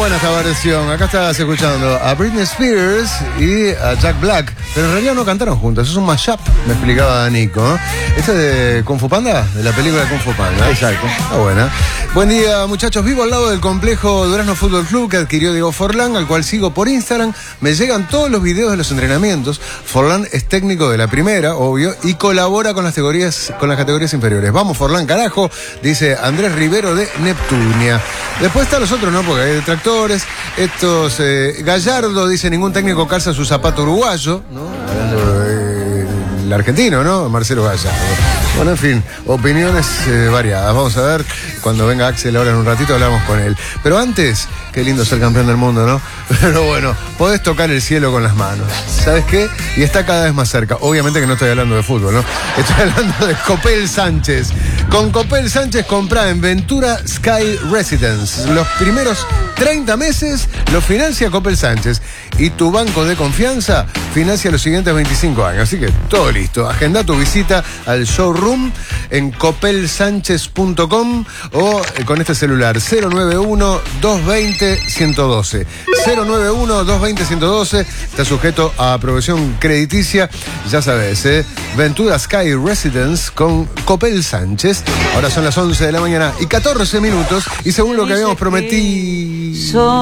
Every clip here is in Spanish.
buena esta versión. Acá estás escuchando a Britney Spears y a Jack Black, pero en realidad no cantaron juntos, es un mashup, me explicaba Nico. ¿Este es de Kung Fu Panda? De la película Kung Fu Panda. Exacto. Está buena. Buen día, muchachos. Vivo al lado del complejo Durazno Fútbol Club que adquirió Diego Forlán, al cual sigo por Instagram. Me llegan todos los videos de los entrenamientos. Forlán es técnico de la primera, obvio, y colabora con las categorías inferiores. Vamos, Forlán, carajo, dice Andrés Rivero de Neptunia. Después están los otros, ¿no? Porque hay detractores. Estos, Gallardo dice, ningún técnico calza su zapato uruguayo, ¿no? El argentino, ¿no? Marcelo Gallardo. Bueno, en fin, opiniones variadas. Vamos a ver, cuando venga Axel ahora en un ratito hablamos con él. Pero antes, qué lindo ser campeón del mundo, ¿no? Pero bueno, podés tocar el cielo con las manos. ¿Sabes qué? Y está cada vez más cerca. Obviamente que no estoy hablando de fútbol, ¿no? Estoy hablando de Copel Sánchez. Con Copel Sánchez comprá en Ventura Sky Residence. Los primeros 30 meses los financia Copel Sánchez. Y tu banco de confianza financia los siguientes 25 años. Así que todo listo. Agenda tu visita al showroom en copelsánchez.com o con este celular 091-220-112. 091-220-112. Está sujeto a aprobación crediticia. Ya sabes, Ventura Sky Residence con Copel Sánchez. Ahora son las 11 de la mañana y 14 minutos. Y según lo que habíamos prometido...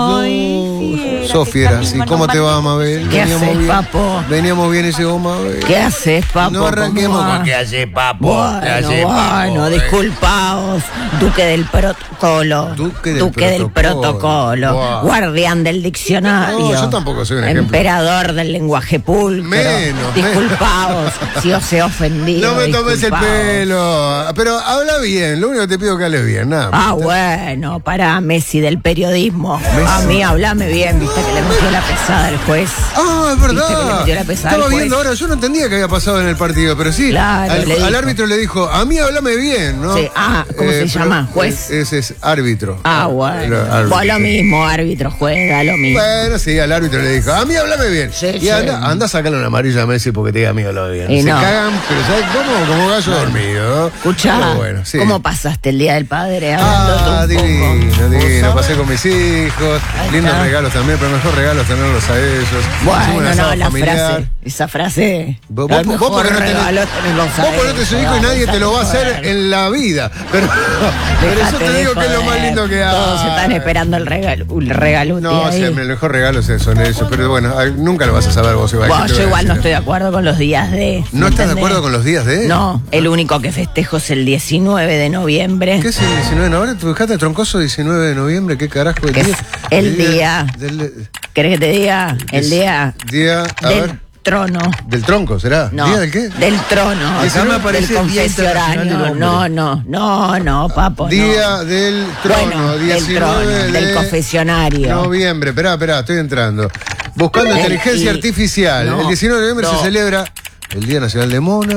Sos fiera, sí. ¿Cómo te va, Mabel? ¿Qué haces, papo? Veníamos bien y llegó Mabel. ¿Qué haces, papo? No arranquemos con ¿qué haces, papo? Bueno, disculpaos. Duque del protocolo. Duque del protocolo. Wow. Guardián del diccionario. No, yo tampoco soy un ejemplo. Emperador del lenguaje pulcro. Menos. Disculpaos si os he ofendido. No me tomes el pelo. Pero habla bien. Lo único que te pido es que hables bien. Nada. Ah, bueno, para Messi del periodismo. A mí hablame bien, viste que le metió la pesada al juez. Ah, es verdad. ¿Viste que le metió la pesada Estaba al juez? viendo ahora, yo no entendía qué había pasado en el partido, pero sí. Claro, al árbitro le dijo, a mí háblame bien, ¿no? Sí. Ah, ¿cómo se llama? ¿Juez? Ese es árbitro. Ah, bueno. Vos lo mismo, árbitro, juega lo mismo. Bueno, sí, al árbitro le dijo, a mí háblame bien. Sí, y sí. anda a sacarle una amarilla a Messi porque te diga a mí háblame bien. Y Se no. cagan, pero ¿sabes cómo? Como gallo dormido, ¿no? Escuchá, Pero bueno, sí. ¿cómo pasaste el Día del Padre? Hablándote un poco. divino. Pasé con mis hijos. Ahí Lindos está. regalos también, pero el mejor regalo es tenerlos a ellos. Hicimos un Bueno, asado no, la familiar. frase, esa frase. Vos el porque mejor no regalo es tenerlos a vos ponete su ellos. hijo y nadie te lo va a hacer Bueno. en la vida. Pero eso Dejate te de digo que es lo más joder. lindo que hay. Todos están esperando el regalo. No, siempre el mejor regalo es eso, eso. Pero bueno, nunca lo vas a saber vos, Iván. Bueno, ¿qué te yo voy a igual no decir? estoy de acuerdo con los días de... ¿No estás de ¿entendés? acuerdo con los días de? No, el único que festejo es el 19 de noviembre. ¿Qué es el 19 de noviembre? ¿Tú buscaste troncoso 19 de noviembre? ¿Qué carajo Que es el día. del ¿Querés que te diga? El día a del ver, trono. del tronco, ¿será? No, ¿Día del qué? del trono. Acá me aparece del el Día Internacional del confesionario. Hombre. No, papo. Día no. del trono, Bueno, 19 del trono, de del confesionario. noviembre. Esperá, estoy entrando. Buscando inteligencia artificial. no, el 19 de noviembre no. se celebra el Día Nacional de Mónaco.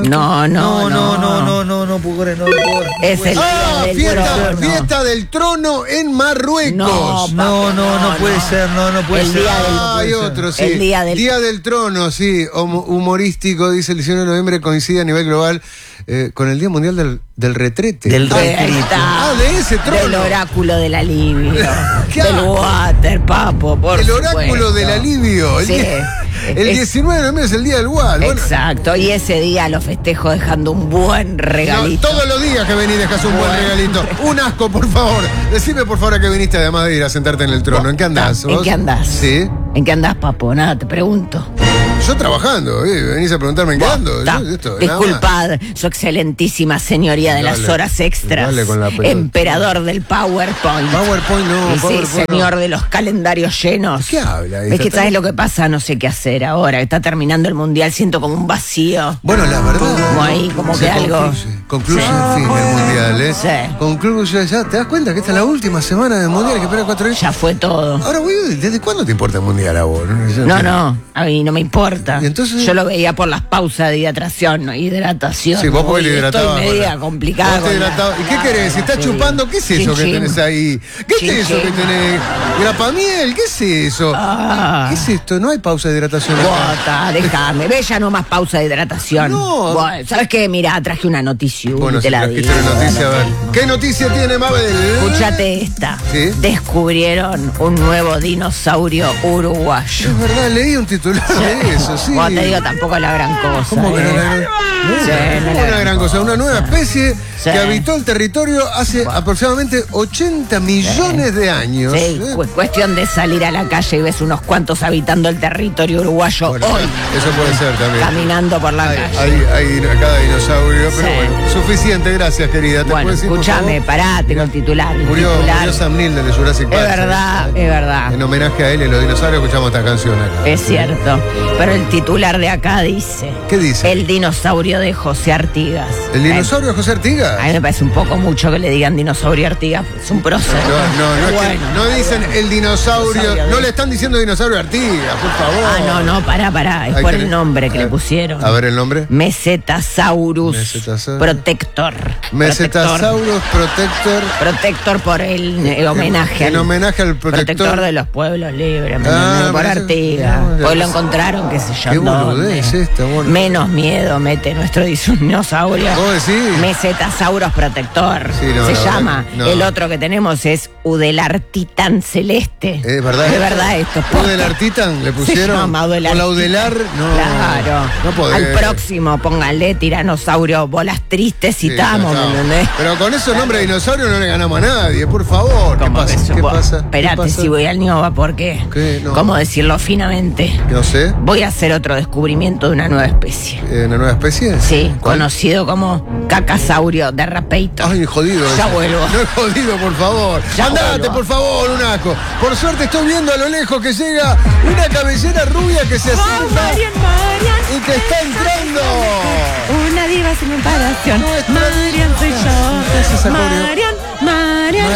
No puedo creer. Es el día del trono. Fiesta del trono en Marruecos. No, No puede ser, no puede El ser. día del- Hay otro, sí. El Día del- Trono, sí. Humorístico, dice el 19 de noviembre, coincide a nivel global con el Día Mundial del Retrete. Del Ahí retrete. está. De ese trono. Del oráculo del alivio. ¿Qué? Del water, papo, por El oráculo supuesto. del alivio. Sí. El 19 de noviembre es el Día del WAD. Bueno, Exacto, y ese día lo festejo dejando un buen no, regalito. todos los días que venís dejas un buen regalito. Un asco, por favor. Decime, por favor, a qué viniste además de ir a sentarte en el trono. ¿En qué andás? ¿En vos? qué andás? Sí. ¿En qué andás, papo? Nada, te pregunto. Yo trabajando, venís a preguntarme en qué ando. Ta, Yo, esto, nada más. disculpad, su excelentísima señoría de las Dale, horas extras. dale con la pelota. Emperador del PowerPoint. PowerPoint no, Y sí, PowerPoint no. señor de los calendarios llenos. ¿Qué habla? Es que sabes lo que pasa, no sé qué hacer ahora. Está terminando el mundial, siento como un vacío. Bueno, la verdad. Como ahí, como se que algo. Concluye Sí. el fin del mundial, ¿eh? Sí. Concluye ya. ¿Te das cuenta que esta es la última semana del mundial que espera 4 años? Ya fue todo. Ahora, güey, ¿desde cuándo te importa el mundial a vos? No, a mí no me importa. muerta. ¿Y entonces? Yo lo veía por las pausas de hidratación, ¿no? Hidratación. Sí, vos porque Uy, le hidratabas. estoy media complicada. Vos te hidratabas. ¿Y qué querés? Si estás chupando, ¿qué es eso que tenés ahí? ¿Qué es eso que tenés? ¿Grapamiel? ¿Qué es eso? Ah. ¿Qué es esto? No hay pausa de hidratación. Bota, déjame. Ve, ya no más pausa de hidratación. No. Bueno, ¿sabes qué? Mira, traje una noticia. Bueno, te si la trajiste digo. la noticia, a ver. ¿Qué noticia tiene Mabel? Escúchate esta. ¿Sí? Descubrieron un nuevo dinosaurio uruguayo. Es verdad, leí un titular de eso, sí. Bueno, te digo, tampoco la gran cosa. ¿Cómo que no es la gran, Sí, no es la una gran cosa? Una nueva especie Sí. que habitó el territorio hace aproximadamente 80 millones de años. Sí, cuestión de salir a la calle y ves unos cuantos habitando el territorio uruguayo Bueno, hoy, eso puede ser también. caminando por la Hay, calle. hay cada dinosaurio, pero Sí. bueno, suficiente, gracias querida. ¿Te Bueno, puedo decir, por escúchame, favor? pará, tengo el titular. El Murió titular. Sam Neill de Jurassic Park. Es verdad, es verdad. En homenaje a él y los dinosaurios escuchamos esta canción acá. Es cierto. Pero el titular de acá dice: ¿Qué dice? El dinosaurio de José Artigas. ¿El dinosaurio de José Artigas? A mí me parece un poco mucho que le digan dinosaurio Artigas. Es un prócer. No, es que Bueno. no dicen el dinosaurio, Dinosaurio. no le están diciendo dinosaurio Artigas, por favor. Ah, no, pará. Es Hay por que- el nombre que le pusieron. A ver el nombre. Mesetasaurus Mesetasaurus. Protector. Mesetasaurus Protector. Protector por el homenaje. En homenaje al protector. de los pueblos libres, ¿me Ah, entendés? Por me dice- Artigas. no, Hoy lo ya- encontraron, qué sé yo. Qué dónde. boludez esta, bueno. Menos miedo mete nuestro dinosaurio. ¿Vos decís? Mesetasaurus Protector. Sí, no, Se la llama. verdad que no. El otro que tenemos es Udelartitan Celeste. ¿Es verdad? Es verdad esto. es posta. ¿Udelar Titan le pusieron? Se llama ¿O la Udelar? No. Claro. No podés. Al próximo, póngale tiranosaurio, bolas tristes, Sí, citamos, ya ¿me está. entendés? Pero con esos nombres de dinosaurio no le ganamos a nadie, por favor. ¿Qué ¿Cómo pasa? que se ¿Qué puede? pasa? ¿Qué Esperate, pasa? si voy al Nioba, ¿por qué? ¿Qué? No. ¿Cómo decirlo finamente? No sé. Voy a hacer otro descubrimiento de una nueva especie. ¿Una nueva especie? Sí, ¿Cuál? conocido como cacasaurio de Rapeito. Ay, jodido. Ya eso. vuelvo. No es jodido, por favor. Ya Andate, vuelvo. por favor, un asco. Por suerte estoy viendo a lo lejos que llega una cabellera rubia que se acerca y que está entrando. Una diva sin comparación. Nuestra Marian soy ¿Qué es esa yo. coreo? Marian.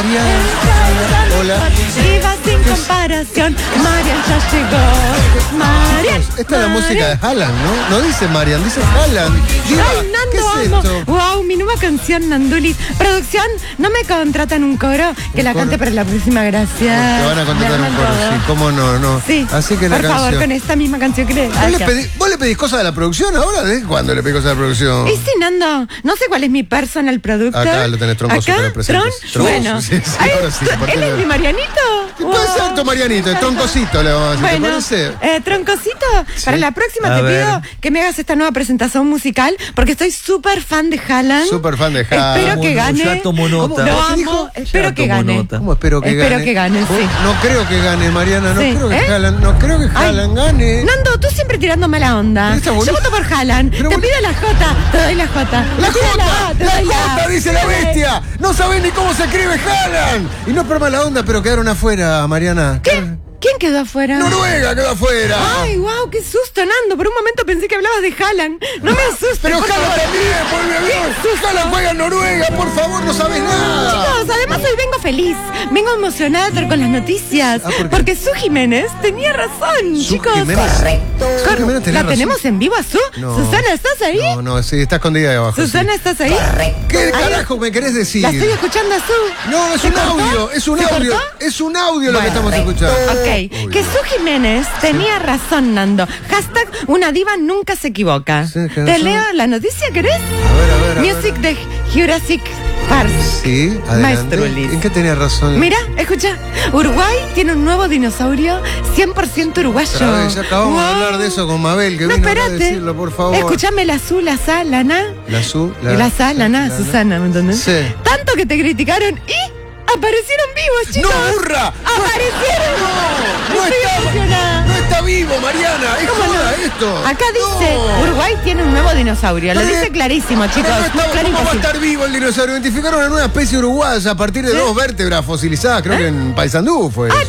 Hola. Diva sin comparación. Marian ya llegó. Marian. Esta es la música de Haaland, ¿no? No dice Marian, dice Haaland. Diva, Ay, Nando, ¿qué es amo. esto? Wow, mi nueva canción, Nandulis. Producción, no me contratan un coro que la coro? cante para la próxima, gracias. Te van a contratar Me un arman coro, todo. sí, cómo no, no. Sí, Así que la por favor, canción. con esta misma canción que le... ¿Vos le pedís cosas a la producción ahora? ¿De cuándo le pedís cosas a la producción? Y sí, Nando, no sé cuál es mi personal productor. Acá lo tenés, Troncoso, ¿Acá? te lo presento. ¿Tron? Troncoso, Bueno. sí, sí, Ay, ahora sí, a partir ¿él de- es mi Marianito? Puede ser tu Marianito, el troncosito le vamos a decir, ¿te Bueno, parece? Troncosito, para la próxima A te ver. pido que me hagas esta nueva presentación musical porque estoy súper fan de Haaland. Súper fan de Haaland. Espero que Ya gane. tomo nota. Lo ¿Qué dijo? amo, espero Ya que tomo gane. nota. ¿Cómo espero que gane? Espero que gane, Vos- sí. No creo que gane, Mariana, no Sí, creo que ¿eh? Haaland, no creo que Ay, Haaland gane. Nando, tú siempre tirando mala onda. Esta boluda- Yo voto por Haaland. Pero Te bol- pido la J, te doy la J. ¡La Te doy Jota! te ¡La doy Jota! ¡Dice la bestia! No sabés ni cómo se escribe Haaland. Y no es por mala onda, pero quedaron afuera, Mariana. ¿Quién quedó afuera? Noruega quedó afuera. Ay, wow, qué susto, Nando. Por un momento pensé que hablabas de Haaland. No me asustes. Pero por Haaland favor. también, por mi avión. Haaland juega en Noruega, por favor, no sabes nada. Chicos, además hoy vengo feliz. Vengo emocionada a estar con las noticias. ¿por qué? Porque Su Jiménez tenía razón, Su chicos. Jiménez. Su Jiménez tenía ¿La razón. tenemos en vivo a Su? No. Susana, ¿estás ahí? No, sí, está escondida ahí abajo. Susana, sí. ¿estás ahí? ¿Qué Ay, carajo me querés decir? La estoy escuchando a Su. No, es ¿Se un cortó? audio, es un ¿Se audio, cortó? es un audio lo que Bueno, estamos escuchando. Ok, Uy. que Su Jiménez tenía razón, Nando. Hashtag una diva nunca se equivoca. Sí, que ¿Te razón. leo la noticia, querés? A ver, a ver. Music de Jurassic Park. Sí, adelante. Maestrulis. ¿En qué tenía razón? Mira, escucha, Uruguay tiene un nuevo dinosaurio 100% uruguayo. Otra vez, ya acabamos de Wow. hablar de eso con Mabel, que No, vino acá a espérate. decirlo, por favor. Escuchame la Su, la Sa, la Na. La Su, La Sa, la Na, Susana, ¿me entendés? Sí. Tanto que te criticaron y aparecieron vivos, chicos. ¡No, burra! ¡Aparecieron! No Estoy está, emocionada. no está vivo, Mariana. Es ¿Cómo joda no? esto. Acá dice, No. Uruguay tiene un nuevo dinosaurio. Lo Pero dice clarísimo, chicos. Pero no está- Claro, ¿Cómo va a imposible. estar vivo el dinosaurio? Identificaron una nueva especie uruguaya a partir de ¿Sí? dos vértebras fosilizadas, creo que en Paysandú fue. Ah, eso.